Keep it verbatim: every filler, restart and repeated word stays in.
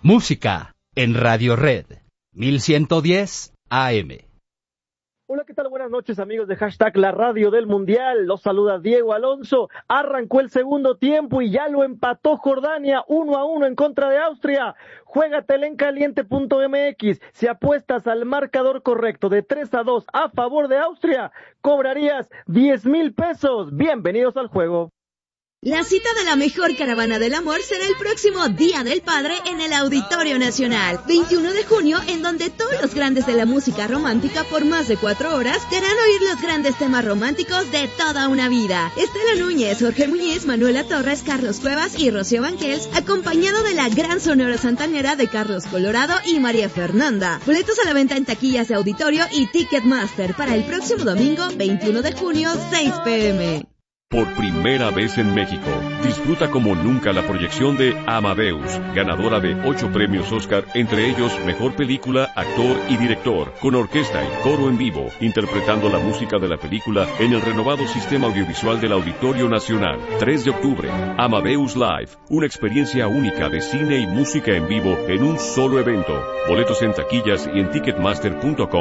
Música en Radio Red, mil ciento diez A M. Hola, ¿qué tal? Buenas noches, amigos de Hashtag La Radio del Mundial. Los saluda Diego Alonso. Arrancó el segundo tiempo y ya lo empató Jordania uno a uno en contra de Austria. Juégatela en caliente punto m x. Si apuestas al marcador correcto de tres a dos a favor de Austria, cobrarías diez mil pesos. Bienvenidos al juego. La cita de la mejor caravana del amor será el próximo Día del Padre en el Auditorio Nacional, veintiuno de junio, en donde todos los grandes de la música romántica por más de cuatro horas te harán oír los grandes temas románticos de toda una vida. Estela Núñez, Jorge Muñiz, Manuela Torres, Carlos Cuevas y Rocío Banquels, acompañado de la gran sonora santanera de Carlos Colorado y María Fernanda. Boletos a la venta en taquillas de Auditorio y Ticketmaster para el próximo domingo, veintiuno de junio, seis pe eme. Por primera vez en México, disfruta como nunca la proyección de Amadeus, ganadora de ocho premios Oscar, entre ellos Mejor Película, Actor y Director, con orquesta y coro en vivo, interpretando la música de la película en el renovado sistema audiovisual del Auditorio Nacional. tres de octubre, Amadeus Live, una experiencia única de cine y música en vivo en un solo evento. Boletos en taquillas y en ticketmaster punto com.